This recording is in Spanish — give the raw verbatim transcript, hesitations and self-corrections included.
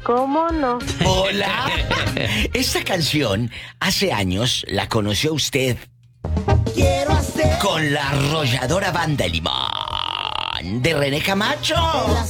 ¿Cómo no? Hola. Esta canción hace años la conoció usted. Quiero hacer con la arrolladora banda Limón de René Camacho.